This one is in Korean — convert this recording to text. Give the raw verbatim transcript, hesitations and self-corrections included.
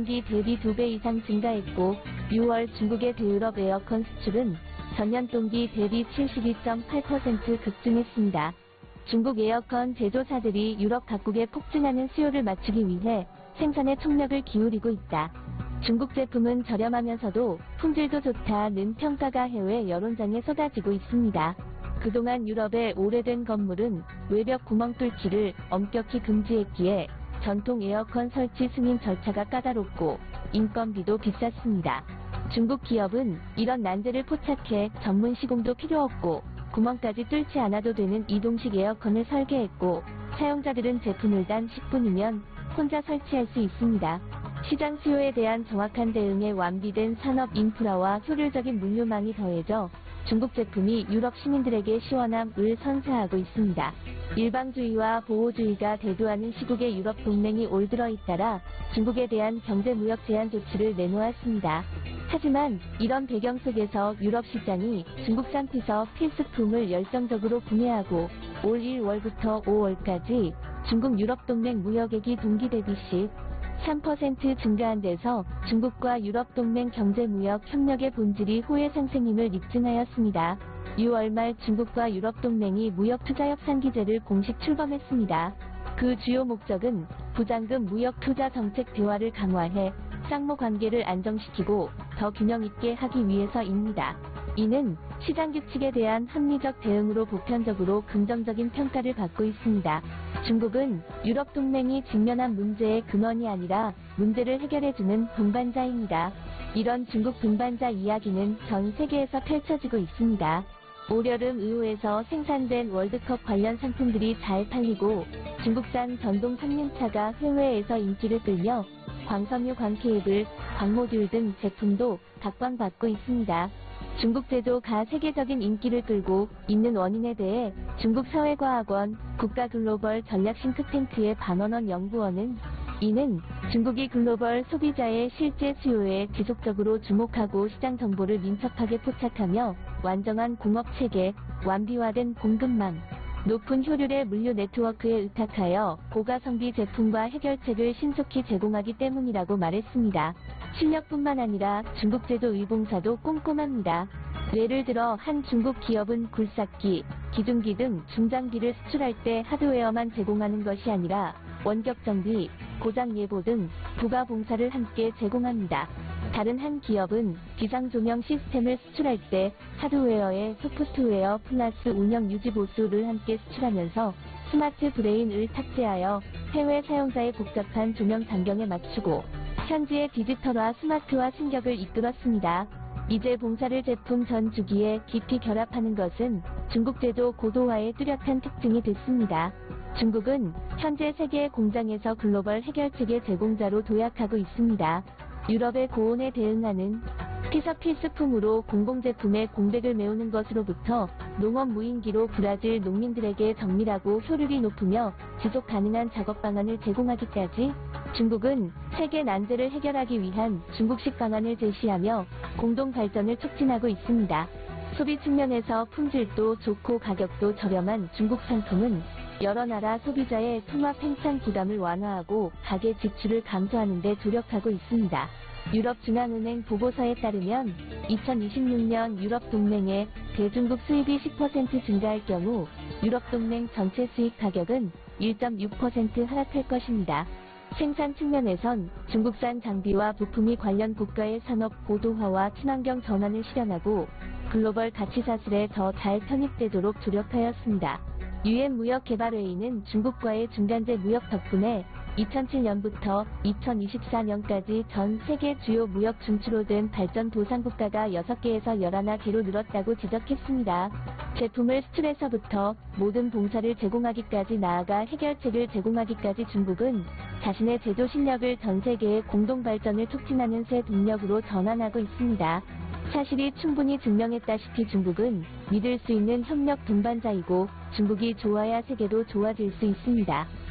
전분기 대비 두 배 이상 증가했고 유월 중국의 대유럽 에어컨 수출은 전년 동기 대비 칠십이 점 팔 퍼센트 급증했습니다. 중국 에어컨 제조사들이 유럽 각국의 폭증하는 수요를 맞추기 위해 생산에 총력을 기울이고 있다. 중국 제품은 저렴하면서도 품질도 좋다는 평가가 해외 여론장에 쏟아지고 있습니다. 그동안 유럽의 오래된 건물은 외벽 구멍 뚫기를 엄격히 금지했기에 전통 에어컨 설치 승인 절차가 까다롭고 인건비도 비쌌습니다. 중국 기업은 이런 난제를 포착해 전문 시공도 필요 없고 구멍까지 뚫지 않아도 되는 이동식 에어컨을 설계했고 사용자들은 제품을 단 십 분이면 혼자 설치할 수 있습니다. 시장 수요에 대한 정확한 대응에 완비된 산업 인프라와 효율적인 물류망이 더해져 중국 제품이 유럽 시민들에게 시원함을 선사하고 있습니다. 일방주의와 보호주의가 대두하는 시국의 유럽 동맹이 올 들어 잇따라 중국에 대한 경제무역 제한 조치를 내놓았습니다. 하지만 이런 배경 속에서 유럽 시장이 중국산 피서 필수품을 열성적으로 구매하고 올 일월부터 오월까지 중국 유럽 동맹 무역액이 동기 대비 십삼 퍼센트 증가한 데서 중국과 유럽 동맹 경제무역 협력의 본질이 호혜 상승임을 입증하였습니다. 유월 말 중국과 유럽 동맹이 무역투자협상 기제를 공식 출범했습니다. 그 주요 목적은 부장금 무역투자 정책 대화를 강화해 쌍모 관계를 안정시키고 더 균형 있게 하기 위해서입니다. 이는 시장 규칙에 대한 합리적 대응으로 보편적으로 긍정적인 평가를 받고 있습니다. 중국은 유럽 동맹이 직면한 문제의 근원이 아니라 문제를 해결해주는 동반자입니다. 이런 중국 동반자 이야기는 전 세계에서 펼쳐지고 있습니다. 올여름 의호에서 생산된 월드컵 관련 상품들이 잘 팔리고 중국산 전동 삼륜차가 해외에서 인기를 끌며 광섬유 광케이블, 광모듈 등 제품도 각광받고 있습니다. 중국 제조가 세계적인 인기를 끌고 있는 원인에 대해 중국 사회과학원 국가글로벌 전략 싱크탱크의 반원원 연구원은 이는 중국이 글로벌 소비자의 실제 수요에 지속적으로 주목하고 시장 정보를 민첩하게 포착하며 완전한 공업체계, 완비화된 공급망, 높은 효율의 물류 네트워크에 의탁하여 고가성비 제품과 해결책을 신속히 제공하기 때문이라고 말했습니다. 실력뿐만 아니라 중국 제조 의봉사도 꼼꼼합니다. 예를 들어 한 중국 기업은 굴삭기, 기중기 등 중장비를 수출할 때 하드웨어만 제공하는 것이 아니라 원격 정비, 고장 예보 등 부가 봉사를 함께 제공합니다. 다른 한 기업은 비상조명 시스템을 수출할 때 하드웨어에 소프트웨어 플러스 운영 유지 보수를 함께 수출하면서 스마트 브레인을 탑재하여 해외 사용자의 복잡한 조명 장경에 맞추고 현지의 디지털화 스마트화 승격을 이끌었습니다. 이제 봉사를 제품 전 주기에 깊이 결합하는 것은 중국 제조 고도화의 뚜렷한 특징이 됐습니다. 중국은 현재 세계 공장에서 글로벌 해결책의 제공자로 도약하고 있습니다. 유럽의 고온에 대응하는 피서 필수품으로 공공제품의 공백을 메우는 것으로부터 농업 무인기로 브라질 농민들에게 정밀하고 효율이 높으며 지속 가능한 작업 방안을 제공하기까지 중국은 세계 난제를 해결하기 위한 중국식 방안을 제시하며 공동 발전을 촉진하고 있습니다. 소비 측면에서 품질도 좋고 가격도 저렴한 중국 상품은 여러 나라 소비자의 통합 생산 부담을 완화하고 가계 지출을 감소하는 데 조력하고 있습니다. 유럽중앙은행 보고서에 따르면 이천이십육 년 유럽 동맹의 대중국 수입이 십 퍼센트 증가할 경우 유럽 동맹 전체 수입 가격은 일 점 육 퍼센트 하락할 것입니다. 생산 측면에선 중국산 장비와 부품이 관련 국가의 산업 고도화와 친환경 전환을 실현하고 글로벌 가치사슬에 더 잘 편입되도록 조력하였습니다. 유엔 무역개발회의는 중국과의 중간재 무역 덕분에 이천칠 년부터 이천이십사 년까지 전 세계 주요 무역 중추로된 발전도상국가가 여섯 개에서 열한 개로 늘었다고 지적했습니다. 제품을 수출해서부터 모든 봉사를 제공하기까지 나아가 해결책을 제공하기까지 중국은 자신의 제조 실력을 전 세계의 공동 발전을 촉진하는 새 동력으로 전환하고 있습니다. 사실이 충분히 증명했다시피 중국은 믿을 수 있는 협력 동반자이고 중국이 좋아야 세계도 좋아질 수 있습니다.